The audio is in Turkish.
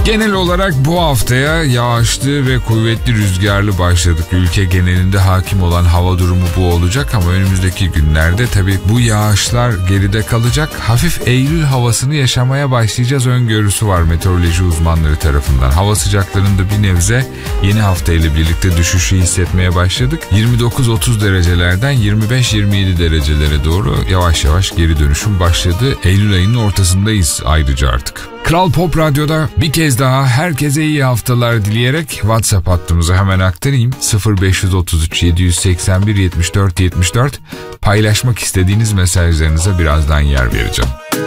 Genel olarak bu haftaya yağışlı ve kuvvetli rüzgarlı başladık. Ülke genelinde hakim olan hava durumu bu olacak ama önümüzdeki günlerde tabii bu yağışlar geride kalacak. Hafif Eylül havasını yaşamaya başlayacağız öngörüsü var meteoroloji uzmanları tarafından. Hava sıcaklarında bir nebze yeni hafta ile birlikte düşüşü hissetmeye başladık. 29-30 derecelerden 25-27 derecelere doğru yavaş yavaş geri dönüşüm başladı. Eylül ayının ortasındayız ayrıca artık. Kral Pop Radyo'da bir kez daha herkese iyi haftalar dileyerek WhatsApp hattımızı hemen aktarayım. 0533 781 74 74 paylaşmak istediğiniz mesajlarınıza birazdan yer vereceğim.